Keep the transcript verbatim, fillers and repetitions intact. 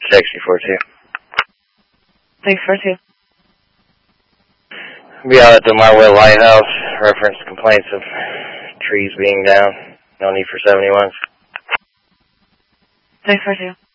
Taxi four two. Thanks for two. Be out at the Marwell Lighthouse. Reference complaints of trees being down. No need for seventy-ones. Thanks for two.